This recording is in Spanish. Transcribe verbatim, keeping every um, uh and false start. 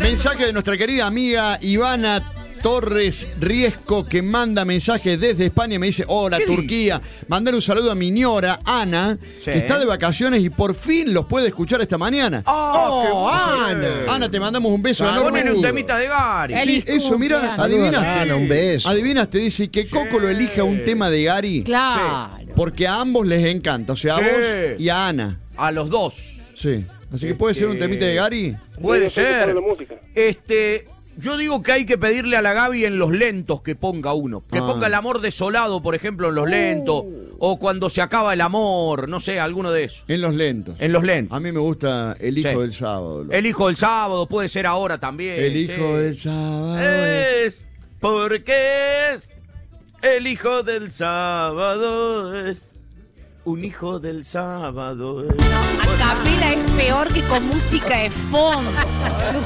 Mensaje de nuestra querida amiga Ivana Torres Riesco, que manda mensajes desde España. Me dice: hola Turquía, mandar un saludo a mi ñora Ana, sí, que está de vacaciones y por fin los puede escuchar esta mañana. ¡Oh, oh Ana! Ana, te mandamos un beso claro, enorme. Ponen un temita de Gary. Sí, eso, mira, adivinaste. Ana, un beso. Adivinaste, dice que Coco sí. lo elija un tema de Gary. Claro. Sí. Porque a ambos les encanta, o sea, a sí. vos y a Ana. A los dos. Sí. Así que puede este... ser un temita de Gary. Puede ser. Este... Yo digo que hay que pedirle a la Gaby en los lentos que ponga uno. Que ah. ponga El amor desolado, por ejemplo, en los lentos. Uh. O Cuando se acaba el amor, no sé, alguno de esos. En los lentos. En los lentos. A mí me gusta El hijo sí. del sábado. El hijo del sábado, puede ser ahora también. El hijo sí. del sábado. Es porque es el hijo del sábado. Es un hijo del sábado. Es... No, a capela es peor que con música de fondo.